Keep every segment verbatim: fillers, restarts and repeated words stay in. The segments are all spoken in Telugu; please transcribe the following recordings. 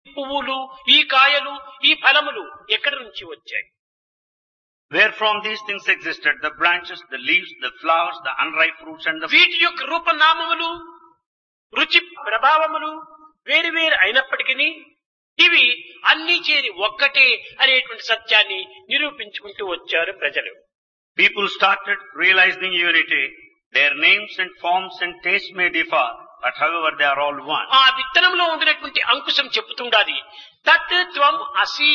పువ్వులు, ఈ కాయలు, ఈ ఫలములు ఎక్కడి నుంచి వచ్చాయి? Where from these things existed, the branches, the leaves, the flowers, the unripe fruits and the వీటి యొక్క రూపనామములు, రుచి ప్రభావములు వేరు వేరు అయినప్పటికీ ఇవి అన్ని చేరి ఒక్కటే అనేటువంటి సత్యాన్ని నిరూపించుకుంటూ వచ్చారు ప్రజలు. people started realizing unity. Their names and forms and tastes may differ, but however they are all one. ఆ విత్తనంలో ఉండినటువంటి అంకుశం చెప్పుతుండాది, తత్ త్వం అసి.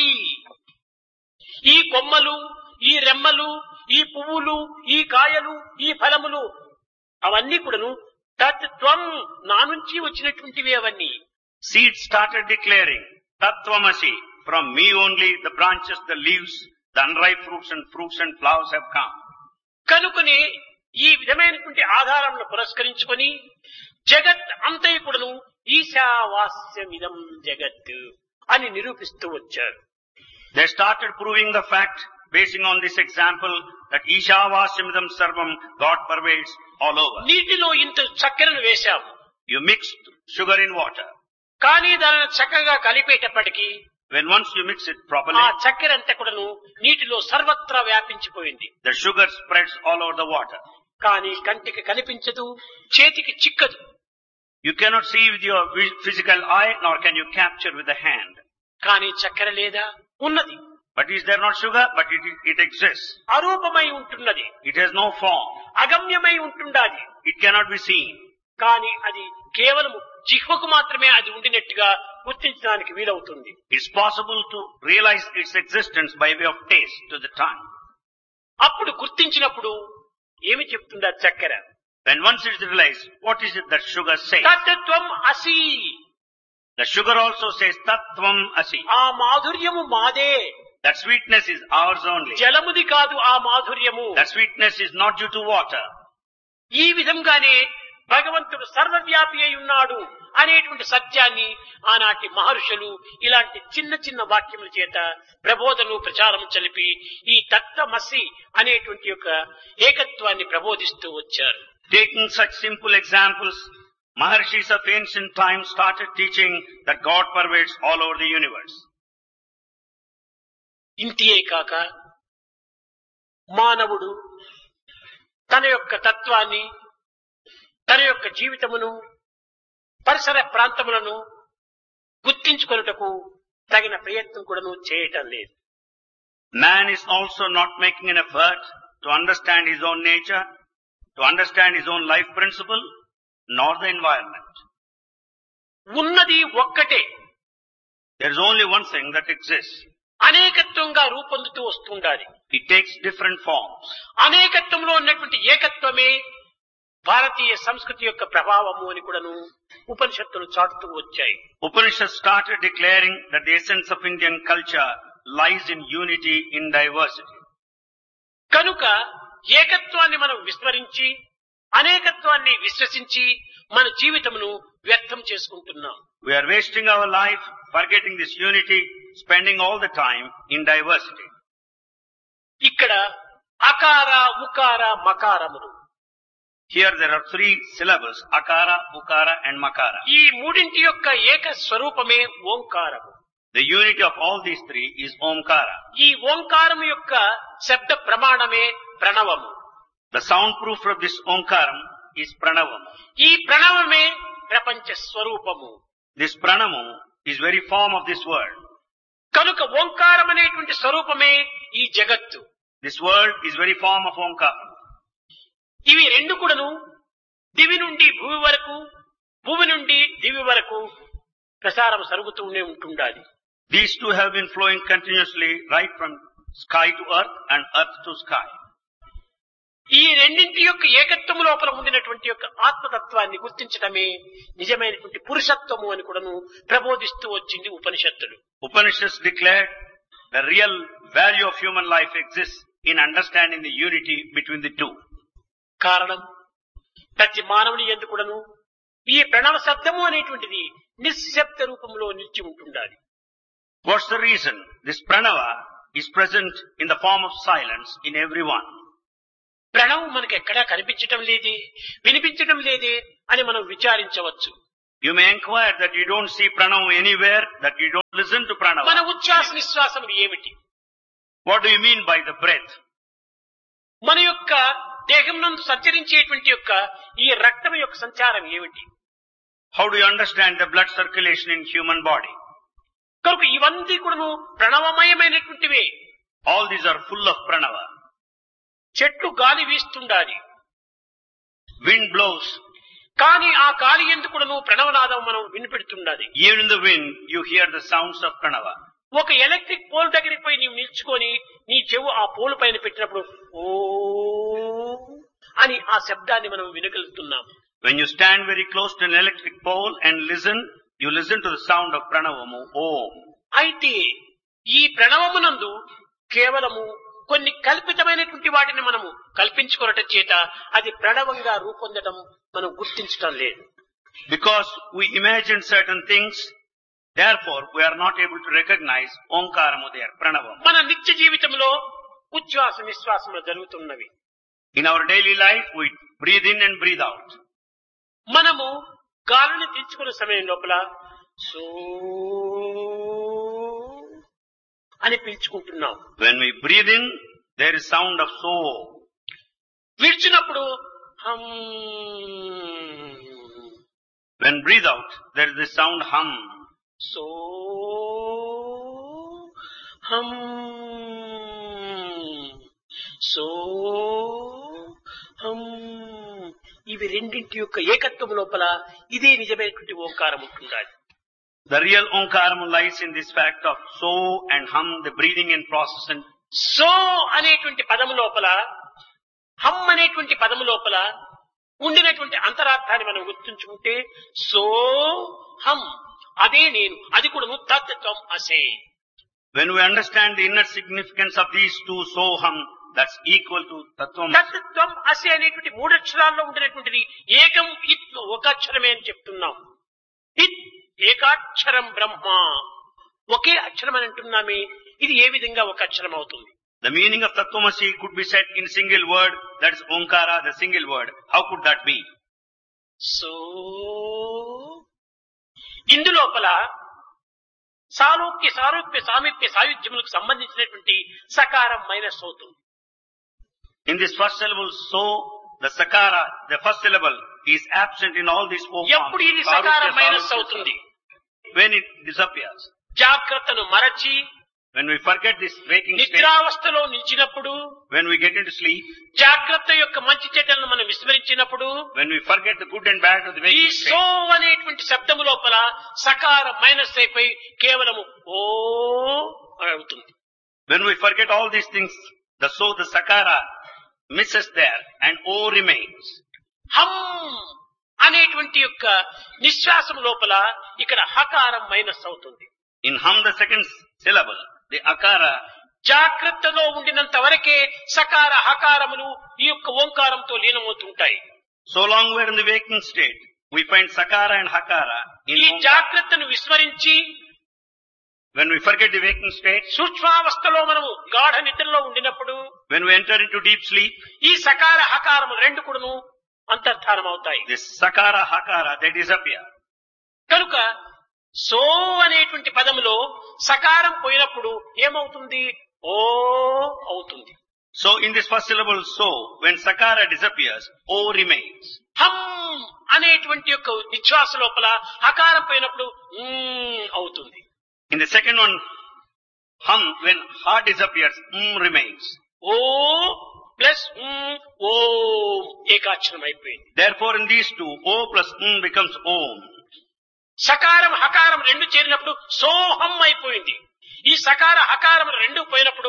ఈ కొమ్మలు, ఈ రెమ్మలు, ఈ పువ్వులు, ఈ కాయలు, ఈ ఫలములు అవన్నీ కూడాను తత్ త్వం, నా నుంచి వచ్చినటువంటివి అవన్నీ. Seeds started declaring, Tattvamasi, from me only the branches, the leaves, the unripe fruits and fruits and flowers have come. కనుకనే ఈ విధమైనటువంటి ఆధారంలో పురస్కరించుకొని జగత్ అంతైకుడును ఈశావాస్యమిదం జగత్ అని నిరూపిస్తూ వచ్చారు. They started proving the fact, basing on this example, that Ishavasyamadam Sarvam, God pervades all over. నీటిలో ఇంత చక్కెరను వేశాము, You mixed sugar in water. కానీ దానిని చక్కగా కలిపేటప్పటికీ When once you mix it ఆ properly, చక్కెర అంతా కూడాను నీటిలో సర్వత్రా వ్యాపించిపోయింది. the sugar spreads all over the water. కానీ కంటికి కనిపించదు, చేతికి చిక్కదు. You cannot see with your vi- physical eye, nor can you capture with the hand. కానీ చక్కెర లేదా? ఉన్నది. But is there not sugar? But it, it exists. అరూపమై ఉంటున్నది, It has no form. అగమ్యమై ఉంటుండాది. It cannot be seen. కానీ అది కేవలం జిహ్వకు మాత్రమే అది ఉండినట్టుగా గుర్తించడానికి వీలవుతుంది. It's possible to realize its existence by way of taste to the tongue. అప్పుడు గుర్తించినప్పుడు ఏమి చెప్తుందా చక్కెర? When once it's realized, what is it that sugar says? తత్వం అసి. The sugar also says, Tattvam Asi. ఆ మాధుర్యము మాదే, That sweetness is ours only. జలముది కాదు ఆ మాధుర్యము. That sweetness is not due to water. ఈ విధంగానే భగవంతుడు సర్వవ్యాపి అయి ఉన్నాడు అనేటువంటి సత్యాన్ని ఆనాటి మహర్షులు ఇలాంటి చిన్న చిన్న వాక్యముల చేత ప్రబోధను ప్రచారం చలిపి ఈ తత్వమసి అనేటువంటి యొక్క ఏకత్వాన్ని ప్రబోధిస్తూ వచ్చారు. Taking such simple examples, Maharshis of ancient times started teaching that God pervades all over the universe. ఇంతియే కాక మానవుడు తన యొక్క తత్వాన్ని, తన యొక్క జీవితమును, పరిసర ప్రాంతములను గుర్తించుకొనుటకు తగిన ప్రయత్నం కూడాను చేయటం లేదు. Man is also not making an effort to understand his own nature, to understand his own life principle, nor the environment. ఉన్నది ఒక్కటే, There is only one thing that exists. అనేకత్వంగా రూపొందుతూ వస్తుండాలి. It takes different forms. అనేకత్వంలో ఉన్నటువంటి ఏకత్వమే భారతీయ సంస్కృతి యొక్క ప్రభావము అని కూడాను ఉపనిషత్తులు చాటుతూ వచ్చాయి. Upanishads started declaring that the essence of Indian culture lies in unity in diversity. కనుక ఏకత్వాన్ని మనం విస్మరించి అనేకత్వాన్ని విశ్వసించి మన జీవితమును వ్యర్థం చేసుకుంటున్నాం. We are wasting our life forgetting this unity, spending all the time in diversity. ఇక్కడ అకార, ఉకార, మకారములు, Here there are three syllables, akara, ukara and makara. ఈ మూడింటి యొక్క ఏక స్వరూపమే ఓంకారము. The unity of all these three is omkara. ఈ ఓంకారము యొక్క శబ్ద ప్రమాణమే ప్రణవము. The soundproof of this omkaram is pranavam. ఈ ప్రణవమే ప్రపంచ స్వరూపము. This pranamu is very form of this world. కనుక ఓంకారం అనేటువంటి స్వరూపమే ఈ జగత్తు. This world is very form of omkara. ఇవి రెండు కూడాను దివి నుండి భూమి వరకు, భూమి నుండి దివి వరకు ప్రసారం సరుగుతూనే ఉంటుండాలి. These two have been flowing continuously right from sky to earth and earth to sky. ఈ రెండింటి యొక్క ఏకత్వము లోపల ఉండినటువంటి యొక్క ఆత్మతత్వాన్ని గుర్తించడమే నిజమైనటువంటి పురుషత్వము అని కూడాను ప్రబోధిస్తూ వచ్చింది ఉపనిషత్తులు. Upanishads declared the real value of human life exists in understanding the unity between the two. కారణం ప్రతి మానవుని యందు కూడాను ఈ ప్రణవ శబ్దము అనేటువంటిది నిశ్శబ్ద రూపంలో నిలిచి ఉంటుండాలి. What's the reason? This pranava is present in the form of silence in everyone. ప్రణవం మనకు ఎక్కడా కనిపించటం లేదే, వినిపించటం లేదే అని మనం విచారించవచ్చు. You may inquire that you don't see Pranava anywhere, that you don't listen to మన Pranava. ఉచ్ఛ్వాస నిశ్వాసములు ఏమిటి? What do you mean by the breath? మన యొక్క దేహం నందు సంచరించేటువంటి యొక్క ఈ రక్తం యొక్క సంచారం ఏమిటి? How do you understand the blood circulation in human body? కనుక ఇవన్నీ కూడాను ప్రణవమయమైనటువంటివే. All these are full of Pranava. చెట్లు గాలి వీస్తుండాలి, Wind blows. కానీ ఆ గాలి ఎందుకు కూడాను ప్రణవనాదం మనం వినిపెడుతుండాలి. Even in the wind, you hear the sounds of Pranava. ఒక ఎలక్ట్రిక్ పోల్ దగ్గరికి పోయి నీవు నిల్చుకొని నీ చెవు ఆ పోల్ పైన పెట్టినప్పుడు ఓ అని ఆ శబ్దాన్ని మనం వినగలుగుతున్నాం. When you stand very close to an electric pole and listen, you listen to the sound of Pranavamu, Om. అయితే ఈ ప్రణవమునందు కేవలము కొన్ని కల్పితమైనటువంటి వాటిని మనము కల్పించుకోవటం చేత అది ప్రణవంగా రూపొందడం మనం గుర్తించడం లేదు. Because we imagine certain things, therefore we are not able to recognize Omkaramu there, Pranavam. మన నిత్య జీవితంలో ఉచ్ఛ్వాస నిశ్వాసములు జరుగుతున్నవి. In our daily life, we breathe in and breathe out. మనము గాలిని పీల్చుకునే సమయం లోపల సో అని పీల్చుకుంటున్నాం. When we breathe in, there is sound of so. విడిచినప్పుడు hum. When breathe out, there is the sound hum. So hum so హమ్. ఇవి రెండింటి యొక్క ఏకత్వం లోపల ఇదే నిజమైనటువంటి ఓంకారం ఉంటుండాలి. The real Omkaramu lies in this fact of so and hum, the breathing in process. And so అనేటువంటి పదము లోపల హమ్ అనేటువంటి పదము లోపల ఉండినటువంటి అంతరార్థాన్ని మనం గుర్తుంచుకుంటే సో హమ్ అదే నేను, అది కూడా తత్వం అసే. when we understand the inner significance of these two, so hum, that's equal to Tattvam. తత్వం అసే అనేటువంటి మూడు అక్షరాల్లో ఉండినటువంటిది ఏకం ఇత్ ఒక అక్షరమే అని చెప్తున్నాం. ఇత్ ఏకాక్షరం బ్రహ్మ, ఒకే అక్షరం అని అంటున్నామే, ఇది ఏ విధంగా ఒక అక్షరం అవుతుంది? The meaning of Tattvamasi could be said in single word, that is Omkara, the single word. How could that be? So ఇందులోపల సాలోక్య సారూప్య సామీప్య సాయుధ్యములకు సంబంధించినటువంటి సకారం మైనస్ అవుతుంది. In this first syllable, so, the Sakara, the first syllable, is absent in all these four ఎప్పుడు forms. ఇది సకారం Sarupya, మైనస్ Sarupya, అవుతుంది? when it disappears. జాగ్రత్తను మరచి When we forget this waking state, నిద్రావస్థలో నిలిచినప్పుడు, when we get into sleep, జాగ్రత్త యొక్క మంచి చెడ్డలను మనం విస్మరించినప్పుడు, when we forget the good and bad of the ఈ waking సో state, అనేటువంటి శబ్దము లోపల సకార మైనస్ అయిపోయి కేవలము ఓ అని అవుతుంది. when we forget all these things, the so, the Sakara misses there and O remains. హమ్ అనేటువంటి యొక్క నిశ్వాసం లోపల ఇక్కడ హకారం మైనస్ అవుతుంది. In hum, the second syllable, the Akara, జాగ్రత్తలో ఉండినంత వరకే సకార హకారములు ఈ యొక్క ఓంకారంతో లీనమవుతుంటాయి. so long we're in the waking state, we find Sakara and Hakara in ఈ Omkara. జాగ్రత్తను విస్మరించి When we forget the waking state, సూక్ష్మావస్థలో మనము గాఢ నిద్రలో ఉండినప్పుడు when we enter into deep sleep, ఈ సకార హకారము రెండు కూడాను అంతర్ధానం అవుతాయి. this Sakara, Hakara, they disappear. కనుక సో అనేటువంటి పదములో సకారం పోయినప్పుడు ఏమవుతుంది? ఓ అవుతుంది. So in this first syllable, so, when Sakara disappears, O remains. హమ్ అనేటువంటి యొక్క నిశ్వాస లోపల హకారం పోయినప్పుడు మ్ అవుతుంది. In the second one, hum, when ha disappears, mm remains. Oh plus ఓ ఏకాక్షరం అయిపోయింది. Therefore in these two, O plus mm becomes Om. సకారం హకారం రెండు చేరినప్పుడు సోహం అయిపోయింది. ఈ సకార హకారం రెండు పోయినప్పుడు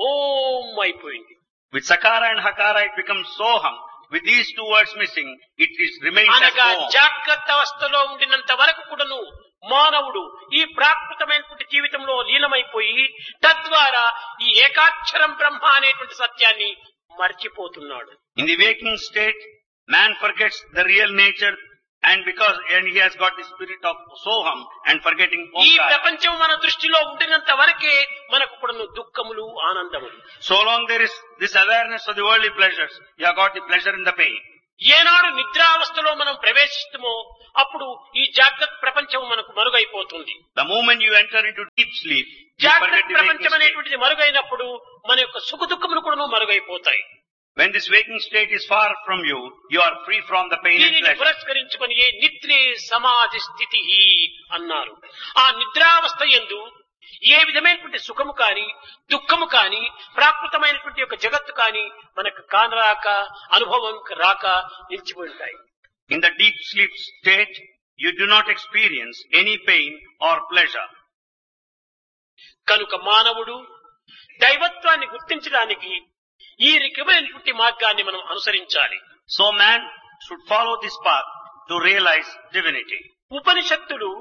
ఓం అయిపోయింది. With Sakara and Hakara it becomes Soham. With these two words missing, it is remains as అనగా Om. జాగ్రత్త అవస్థలో ఉండినంత వరకు కూడాను మానవుడు ఈ ప్రాకృతమైనటువంటి జీవితంలో లీనమైపోయి తద్వారా ఈ ఏకాక్షరం బ్రహ్మ అనేటువంటి సత్యాన్ని మర్చిపోతున్నాడు. In the waking state, man forgets the real nature, and because and he has got the spirit of Soham and forgetting ఈ Omkara. ప్రపంచం మన దృష్టిలో ఉండినంత వరకే మనకు కూడాను దుఃఖములు ఆనందములు. So long there is this awareness of the worldly pleasures, you have got the pleasure and the pain. ఏనాడు నిద్రావస్థలో మనం ప్రవేశిస్తామో అప్పుడు ఈ జాగ్రత్త ప్రపంచం మనకు మరుగైపోతుంది. The moment you enter into deep sleep, you జాగ్రత్త forget the waking ప్రపంచం state. అనేటువంటిది మరుగైనప్పుడు మన యొక్క సుఖ దుఃఖములు కూడా మరుగైపోతాయి. When this waking state is far from you, you are free from the pain and దీనిని pleasure. పురస్కరించుకొని నిద్రే సమాధి స్థితి అన్నారు. ఆ నిద్రావస్థ యందు ఏ విధమైనటువంటి సుఖము కాని దుఃఖము కాని ప్రాకృతమైనటువంటి యొక్క జగత్తు కాని మనకు కానరాక అనుభవం రాక నిలిచిపోయి ఉంటాయి. In the deep sleep state, you do not experience any pain or pleasure. కనుక మానవుడు దైవత్వాన్ని గుర్తించడానికి ఈ రకమైనటువంటి మార్గాన్ని మనం అనుసరించాలి. So man should follow this path to realize divinity. ఉపనిషత్తులు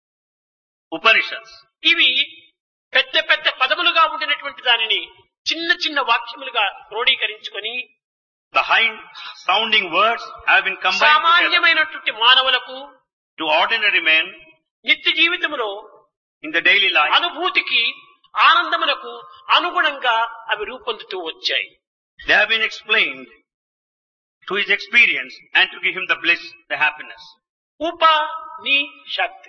Upanishads, ఇవి పెద్ద పెద్ద పదములుగా ఉండినటువంటి దానిని చిన్న చిన్న వాక్యములుగా క్రోడీకరించుకొని the high sounding words have been combined together. సామాన్యమైనటువంటి మానవులకు To ordinary men నిత్య జీవితంలో in the daily life, అనుభూతికి ఆనందములకు అనుగుణంగా అవి రూపొందుతూ వచ్చాయి. they have been explained to his experience and to give him the bliss, the happiness. ఉప ని sheath.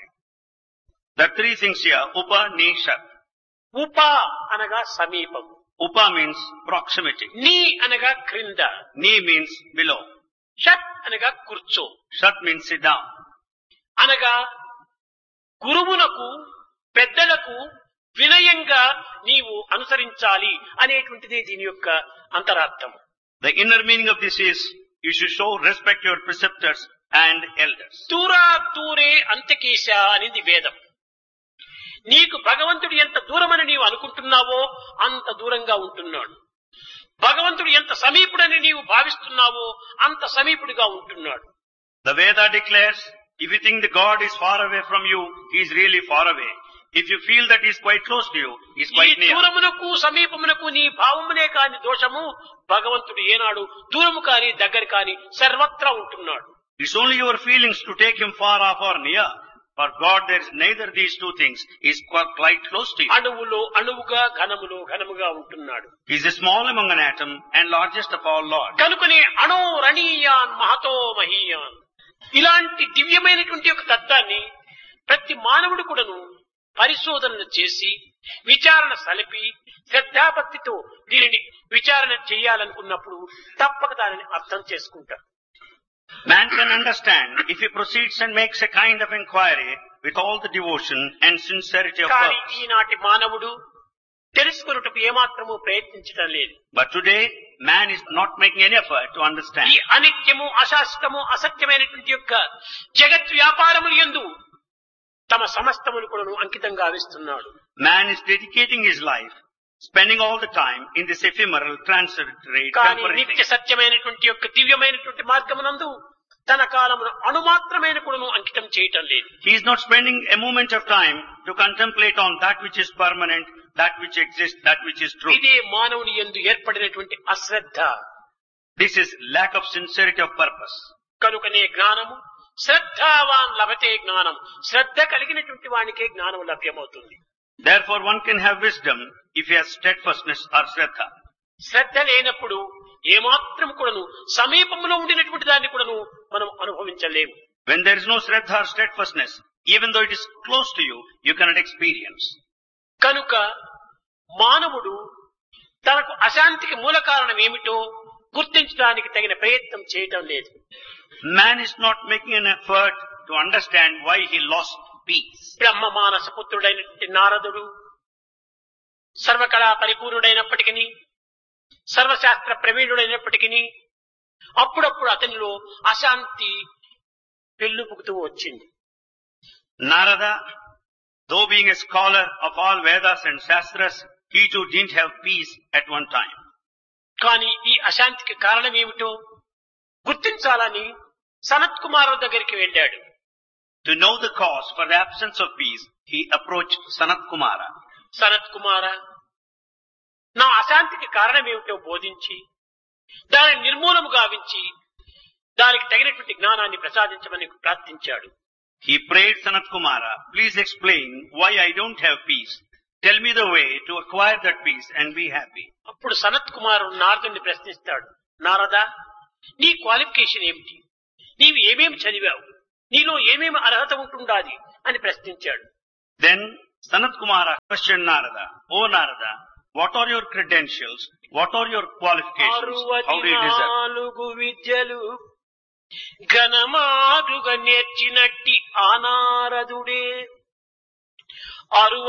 The three things here, Upa, Ni, Shat. ఉప అనగా సమీపం, Upa means proximity. నీ అనగా క్రింద, Ni means below. షత్ అనగా కూర్చో, Shat means sit down. అనగా గురువులకు పెద్దలకు వినయంగా నీవు అనుసరించాలి అనేటువంటిదే దీని యొక్క అంతరార్థం. The inner meaning of this is, you should show respect to your preceptors and elders. దూరా దూరే అంతకేశ అనేది వేదం. నీకు భగవంతుడు ఎంత దూరమని నీవు అనుకుంటున్నావో అంత దూరంగా ఉంటున్నాడు. భగవంతుడు ఎంత సమీపుడని నీవు భావిస్తున్నావో అంత సమీపుడిగా ఉంటున్నాడు. The Veda declares, if you think the God is far away from you, he is really far away. If you feel that he is quite close to you, he is ఈ quite near. దూరమునకు సమీపమునకు నీ భావమునే కాని దోషము, భగవంతుడు ఏనాడు దూరము కాని దగ్గర కాని సర్వత్రా ఉంటున్నాడు. It's only your feelings to take him far off or near. For God, there is neither these two things. He is quite close to you. అణువులో అణువుగా ఘనములో ఘనముగా ఉంటున్నాడు. He is the small among an atom and largest of all Lord. కనుకనే అణో రణీయాన్ మహతో మహీయాన్, ఇలాంటి దివ్యమైనటువంటి ఒక తత్వాన్ని ప్రతి మానవుడు కూడాను పరిశోధనలు చేసి విచారణ సలిపి శ్రద్ధాభక్తితో దీనిని విచారణ చేయాలనుకున్నప్పుడు తప్పక దానిని అర్థం చేసుకుంటారు. Man can understand if he proceeds and makes a kind of inquiry with all the devotion and sincerity of కానీ purpose. ఈనాటి మానవుడు తెలుసుకున్నట్టుకు ఏమాత్రము ప్రయత్నించడం లేదు. But today, man is not making any effort to understand. ఈ అనిత్యము అశాశ్వతము అసత్యమైనటువంటి యొక్క జగత్ వ్యాపారములు యందు తమ సమస్తమును కూడాను అంకితం గావిస్తున్నాడు. Man is dedicating his life, spending all the time in this ephemeral, transitory, కానీ temporary నిత్య thing. సత్యమైనటువంటి యొక్క దివ్యమైనటువంటి మార్గమునందు తన కాలమును అణుమాత్రమైన కూడాను అంకితం చేయటం లేదు. He is not spending a moment of time to contemplate on that which is permanent, that which exists, that which is true. ఇదే మానవుని యందు ఏర్పడినటువంటి అశ్రద్ధ. This is lack of sincerity of purpose. కనుకనే జ్ఞానము శ్రద్ధావాన్ లభతే జ్ఞానం, శ్రద్ధ కలిగినటువంటి వానికే జ్ఞానం లభ్యమవుతుంది. Therefore, one can have wisdom if he has steadfastness or shraddha. శ్రద్ధ లేనప్పుడు ఏమాత్రం కూడాను సమీపంలో ఉండినటువంటి దాన్ని కూడాను మనం అనుభవించలేము. When there is no shraddha or steadfastness, even though it is close to you, you cannot experience. కనుక మానవుడు తనకు అశాంతికి మూల కారణం ఏమిటో గుర్తించడానికి తగిన ప్రయత్నం చేయటం లేదు. Man is not making an effort to understand why he lost peace. బ్రహ్మ మానస పుత్రుడైనటువంటి నారదుడు సర్వకళా పరిపూర్ణుడైనప్పటికీ, సర్వశాస్త్ర ప్రవీణుడైనప్పటికీ అప్పుడప్పుడు అతనిలో అశాంతి పెళ్ళుపుకుతూ వచ్చింది. Narada, though being a scholar of all Vedas and Shastras, he too didn't have peace at one time. కానీ ఈ అశాంతికి కారణం ఏమిటో గుర్తించాలని సనత్ కుమారు దగ్గరికి వెళ్ళాడు. To know the cause for the absence of peace, he approached Sanat Kumara. Sanath కుమార, నా అశాంతికి కారణం ఏమిటో బోధించి దానిని నిర్మూలము గావించి దానికి తగినటువంటి జ్ఞానాన్ని ప్రసాదించమని ప్రార్థించాడు. He prayed Sanat Kumara, please explain why I don't have peace. Tell me the way to acquire that peace and be happy. అప్పుడు సనత్ కుమారుడు నారదుని ప్రశ్నిస్తాడు, నారద, నీ క్వాలిఫికేషన్ ఏమిటి, నీవు ఏమేమి చదివావు, నీలో ఏమేమి అర్హత ఉంటుండాలి అని ప్రశ్నించాడు. Then Sanat Kumara questioned Narada, "O Narada, what are your credentials? What are your qualifications? How do you deserve?" నాలుగు విద్యలు ఘనమాదుగా నేర్చినట్టి ఆనారదుడే అరువ